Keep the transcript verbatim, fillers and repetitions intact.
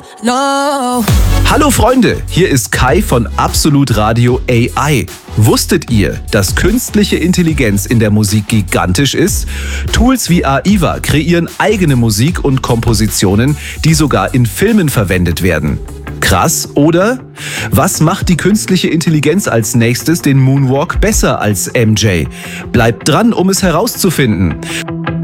No. Hallo Freunde, hier ist Kai von Absolut Radio A I. Wusstet ihr, dass künstliche Intelligenz in der Musik gigantisch ist? Tools wie AIVA kreieren eigene Musik und Kompositionen, die sogar in Filmen verwendet werden. Krass, oder? Was macht die künstliche Intelligenz als nächstes den Moonwalk besser als M J? Bleibt dran, um es herauszufinden.